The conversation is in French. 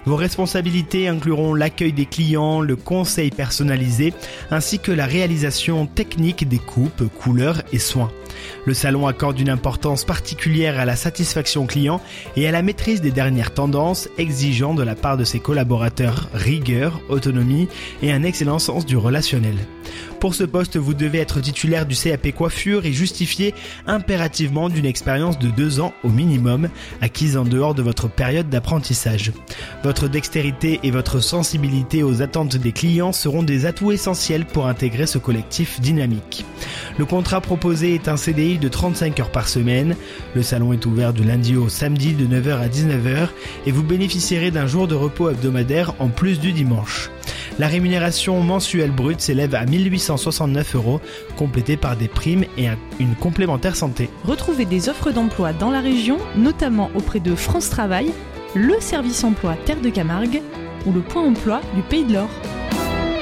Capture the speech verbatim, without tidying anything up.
Vos responsabilités incluront l'accueil des clients, le conseil personnalisé, ainsi que la réalisation technique des coupes, couleurs et soins. Le salon accorde une importance particulière à la satisfaction client et à la maîtrise des dernières tendances, exigeant de la part de ses collaborateurs rigueur, autonomie et un excellent sens du relationnel. Pour ce poste, vous devez être titulaire du C A P coiffure et justifier impérativement d'une expérience de deux ans au minimum, acquise en dehors de votre période d'apprentissage. Votre dextérité et votre sensibilité aux attentes des clients seront des atouts essentiels pour intégrer ce collectif dynamique. Le contrat proposé est un C D I de trente-cinq heures par semaine. Le salon est ouvert du lundi au samedi de neuf heures à dix-neuf heures et vous bénéficierez d'un jour de repos hebdomadaire en plus du dimanche. La rémunération mensuelle brute s'élève à mille huit cent soixante-neuf euros, complétée par des primes et un, une complémentaire santé. Retrouvez des offres d'emploi dans la région, notamment auprès de France Travail, le service emploi Terre de Camargue ou le point emploi du Pays de l'Or.